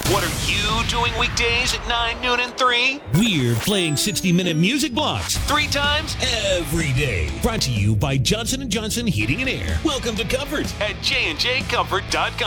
What are you doing weekdays at 9, noon, and 3? We're playing 60-minute music blocks 3 times every day. Brought to you by Johnson & Johnson Heating and Air. Welcome to Comfort at jandjcomfort.com.